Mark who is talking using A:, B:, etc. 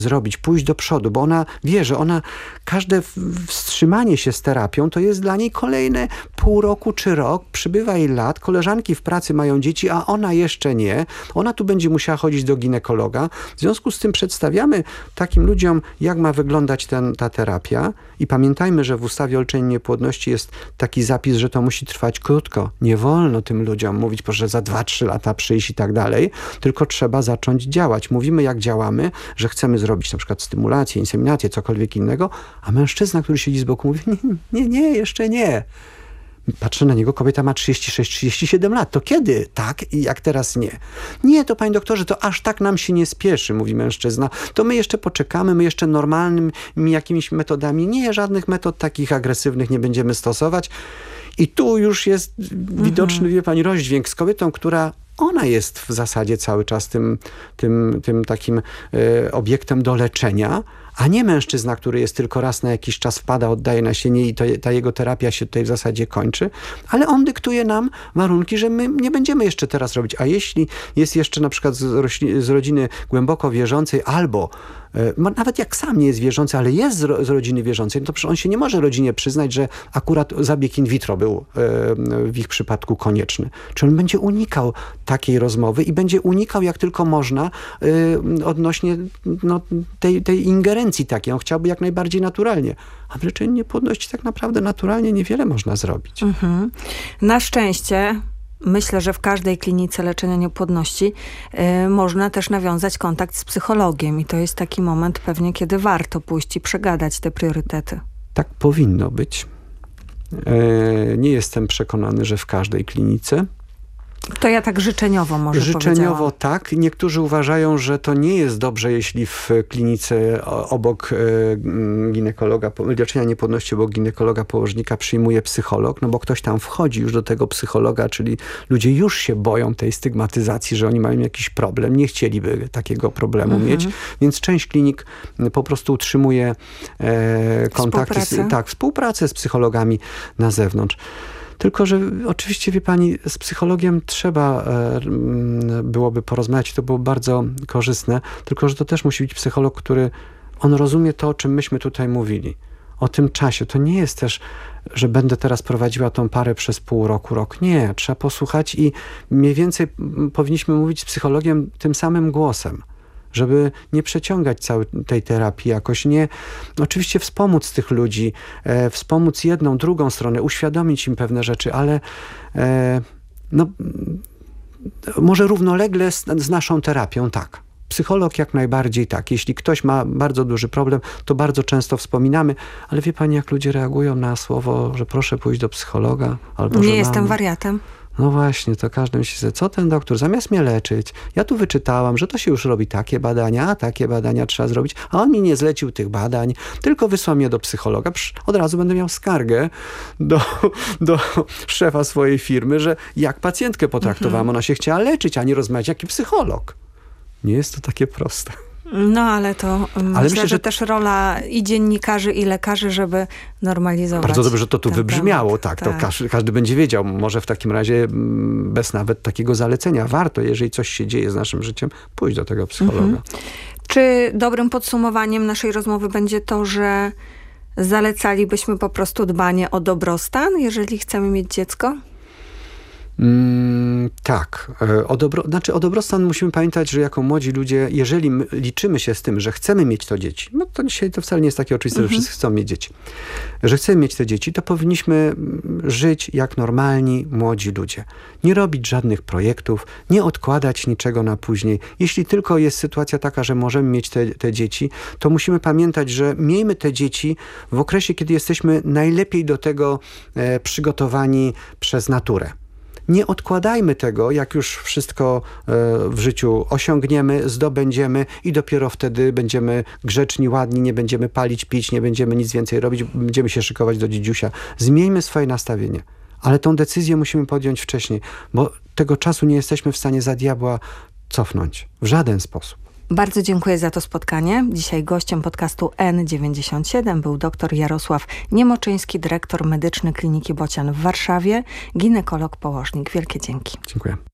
A: zrobić, pójść do przodu, bo ona wie, że każde wstrzymanie się z terapią to jest dla niej kolejne pół roku czy rok, przybywa jej lat, koleżanki w pracy mają dzieci, a ona jeszcze nie. Ona tu będzie musiała chodzić do ginekologa. W związku z tym przedstawiamy takim ludziom, jak ma wyglądać ta terapia i pamiętajmy, że w ustawie o leczeniu niepłodności jest taki zapis, że to musi trwać krótko. Nie wolno tym ludziom mówić, proszę za 2-3 lata przyjść i tak dalej, tylko trzeba zacząć działać. Mówimy, jak działamy, że chcemy zrobić na przykład stymulację, inseminację, cokolwiek innego, a mężczyzna, który siedzi z boku, mówi, nie, jeszcze nie. Patrzę na niego, kobieta ma 36-37 lat. To kiedy? Tak i jak teraz nie? Nie, to panie doktorze, to aż tak nam się nie spieszy, mówi mężczyzna. To my jeszcze poczekamy, my jeszcze normalnymi jakimiś metodami. Nie, żadnych metod takich agresywnych nie będziemy stosować. I tu już jest widoczny, wie pani, rozdźwięk z kobietą, która ona jest w zasadzie cały czas tym takim obiektem do leczenia, a nie mężczyzna, który jest tylko raz na jakiś czas wpada, oddaje nasienie i ta jego terapia się tutaj w zasadzie kończy, ale on dyktuje nam warunki, że my nie będziemy jeszcze teraz robić. A jeśli jest jeszcze na przykład z rodziny głęboko wierzącej albo nawet jak sam nie jest wierzący, ale jest z rodziny wierzącej, no to przecież on się nie może rodzinie przyznać, że akurat zabieg in vitro był w ich przypadku konieczny. Czy on będzie unikał takiej rozmowy i będzie unikał jak tylko można odnośnie tej ingerencji takiej. On chciałby jak najbardziej naturalnie. A w leczeniu niepłodności tak naprawdę naturalnie niewiele można zrobić.
B: Na szczęście myślę, że w każdej klinice leczenia niepłodności można też nawiązać kontakt z psychologiem i to jest taki moment pewnie, kiedy warto pójść i przegadać te priorytety.
A: Tak powinno być. Nie jestem przekonany, że w każdej klinice.
B: To ja tak życzeniowo może
A: Życzeniowo tak. Niektórzy uważają, że to nie jest dobrze, jeśli w klinice obok ginekologa, leczenia niepłodności obok ginekologa, położnika przyjmuje psycholog, no bo ktoś tam wchodzi już do tego psychologa, czyli ludzie już się boją tej stygmatyzacji, że oni mają jakiś problem, nie chcieliby takiego problemu mieć, więc część klinik po prostu utrzymuje kontakty, współpracę z psychologami na zewnątrz. Tylko, że oczywiście, wie pani, z psychologiem trzeba byłoby porozmawiać, to było bardzo korzystne, tylko, że to też musi być psycholog, on rozumie to, o czym myśmy tutaj mówili. O tym czasie. To nie jest też, że będę teraz prowadziła tą parę przez pół roku, rok. Nie, trzeba posłuchać i mniej więcej powinniśmy mówić z psychologiem tym samym głosem, żeby nie przeciągać całej tej terapii jakoś, oczywiście wspomóc tych ludzi, wspomóc jedną, drugą stronę, uświadomić im pewne rzeczy, ale może równolegle z naszą terapią, tak. Psycholog jak najbardziej tak. Jeśli ktoś ma bardzo duży problem, to bardzo często wspominamy, ale wie pani, jak ludzie reagują na słowo, że proszę pójść do psychologa, albo
B: nie jestem wariatem.
A: No właśnie, to każdy myśli sobie, co ten doktor, zamiast mnie leczyć, ja tu wyczytałam, że to się już robi takie badania, a takie badania trzeba zrobić, a on mi nie zlecił tych badań, tylko wysłał mnie do psychologa. Od razu będę miał skargę do szefa swojej firmy, że jak pacjentkę potraktowałam, ona się chciała leczyć, a nie rozmawiać, jaki psycholog. Nie jest to takie proste.
B: No, ale to myślę, że też rola i dziennikarzy, i lekarzy, żeby normalizować.
A: Bardzo dobrze, że to tu wybrzmiało. Tak. To każdy będzie wiedział. Może w takim razie bez nawet takiego zalecenia warto, jeżeli coś się dzieje z naszym życiem, pójść do tego psychologa.
B: Czy dobrym podsumowaniem naszej rozmowy będzie to, że zalecalibyśmy po prostu dbanie o dobrostan, jeżeli chcemy mieć dziecko?
A: Tak. O dobrostan musimy pamiętać, że jako młodzi ludzie, jeżeli liczymy się z tym, że chcemy mieć to dzieci, no to dzisiaj to wcale nie jest takie oczywiste, że wszyscy chcą mieć dzieci. Że chcemy mieć te dzieci, to powinniśmy żyć jak normalni młodzi ludzie. Nie robić żadnych projektów, nie odkładać niczego na później. Jeśli tylko jest sytuacja taka, że możemy mieć te dzieci, to musimy pamiętać, że miejmy te dzieci w okresie, kiedy jesteśmy najlepiej do tego przygotowani przez naturę. Nie odkładajmy tego, jak już wszystko w życiu osiągniemy, zdobędziemy i dopiero wtedy będziemy grzeczni, ładni, nie będziemy palić, pić, nie będziemy nic więcej robić, będziemy się szykować do dzidziusia. Zmieńmy swoje nastawienie. Ale tą decyzję musimy podjąć wcześniej, bo tego czasu nie jesteśmy w stanie za diabła cofnąć. W żaden sposób.
B: Bardzo dziękuję za to spotkanie. Dzisiaj gościem podcastu N97 był dr Jarosław Niemoczyński, dyrektor medyczny Kliniki Bocian w Warszawie, ginekolog, położnik. Wielkie dzięki.
A: Dziękuję.